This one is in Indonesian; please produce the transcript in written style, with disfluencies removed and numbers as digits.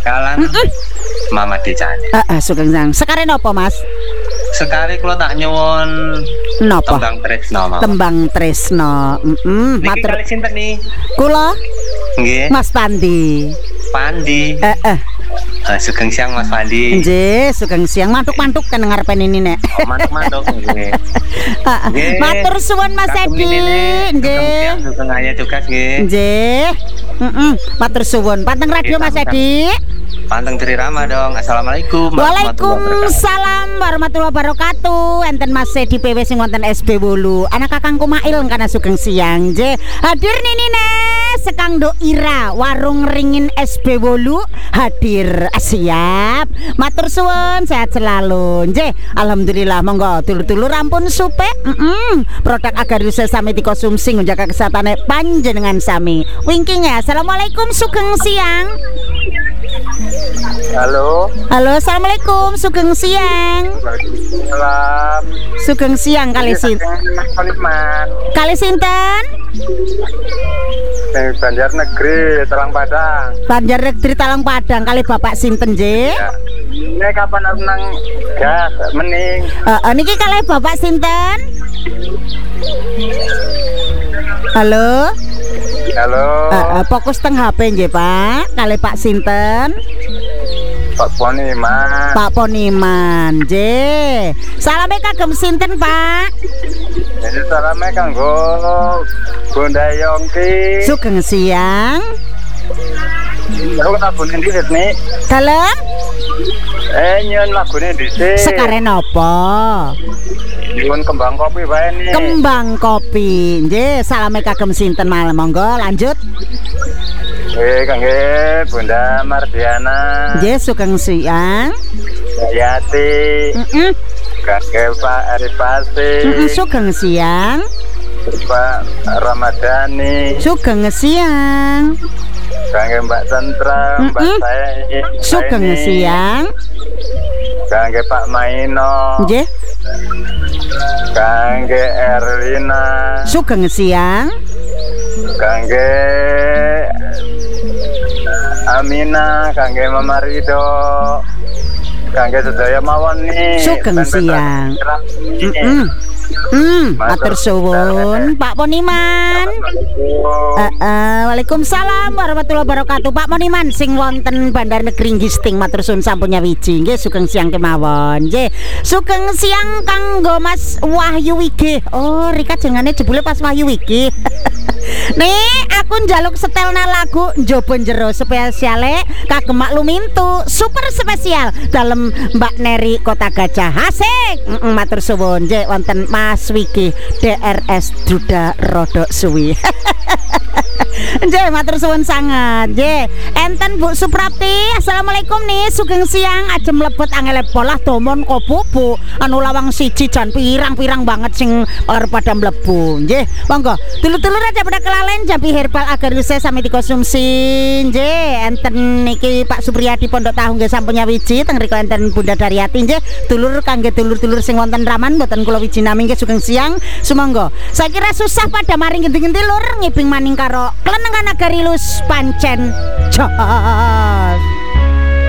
bekalan Mama Dicane. Sugeng Siang. Sekare napa, Mas? Sekali kula tak nyuwun Napa? Tembang Tresno mawon. Tembang Tresno. Niki Matur. kali sinten nih? Kula Nggih. Mas Pandi. Pandi. Sugeng Siang Mas Pandi. Nggih, Sugeng Siang. Mantuk-mantuk kan ngarepen ini nek. Mantuk-mantuk nggih. Matur suwun Mas Edi. Nggih. Sugeng aya tugas nggih. Nggih. Matur suwun. Panteng radio Mas Edi. Panteng Tri Rama dong. Assalamualaikum. Waalaikumsalam warahmatullahi wabarakatuh. Enten Mas Edi PW sing wonten SB Wolu. Anak kakangku Mail kana Sugeng Siang. Nggih. Hadir nini Sekang Do Ira warung ringin SB Wolu hadir. Siap. Matur suwun sehat selalu. Nggih. Alhamdulillah monggo dulur-dulur ampun supe. Produk agar bisa sami dikonsumsi njaga kesehatane panjenengan sami. Winking ya. Assalamualaikum Sugeng Siang. Halo. Halo, assalamualaikum. Sugeng Siang. Waalaikumsalam. Sugeng Siang kali sinten? Banjarnegeri, Talang Padang. Banjarnegeri Talang Padang kali Bapak sinten nggih? Ya. Ini kapan aku nang gas mening? Niki kali Bapak sinten? Halo. Halo. Fokus teng HP nggih, Pak. Kali Pak sinten? Pak Poniman. Pak Poniman, nggih. Salame kagem sinten, Pak? Jadi salame kanggo Bunda Yongki. Sugeng Siang. Aku lagune dhisik nih. Dalem? Nyun lagune dhisik. Sekare napa? Nyun kembang kopi wae nih. Kembang kopi. Nggih, salame kagem sinten malam. Monggo lanjut. Kangge Bunda Mardiana. Nggih, Sugeng Siang. Yati. Kangge Pak Arifasi. Sugeng Siang. Pak Ramadhani. Sugeng Siang. Kangge Mbak Sentra, Mbak saya. Sugeng Siang. Kangge Pak Maino. Nggih. Kangge Erlina. Sugeng Siang. Kangge Amina, kangge Mama Rido, kangge sedaya mawon nih. Sugeng Siang. Matur suwun Pak Poniman. Waalaikumsalam warahmatullahi wabarakatuh. Pak Poniman sing wonten Bandar Negeri Gisting matur suwun sampun nyawiji. Nggih, Sugeng Siang kemawon. Nggih. Sugeng Siang kanggo Mas Wahyu Wige. Oh, Rika jengane jebule pas Wahyu Wige. Nih, aku njaluk setelna lagu Njobo Njero spesiale kagem maklumintu super spesial dalam Mbak Neri Kota Gajah. Asik. Matur suwun. Nggih, wonten Mas Wiki DRS Duda Rodok Suwi. Nggih, matur suwun sangat. Nggih, enten Bu Suprapti. Assalamualaikum nih, Sugeng Siang. Aja mlebet angele bolah domon kopupu anu lawang siji jan pirang-pirang banget sing pada mlebu. Nggih, monggo. Dulur-dulur aja pada kelalen jampi herbal agar lusa sami dikonsumsi. Nggih, enten niki Pak Supriyadi Pondok Tahu nggih sampun nyawiji teng riko enten Bunda Daryati nggih. Dulur kangge dulur-dulur sing wonten Raman mboten kula wiji nami nggih Sugeng Siang. Sumangga. Saya kira susah pada maring ngendi-ngendi lur ngibing maning karo klenengan agarilus pancen jos.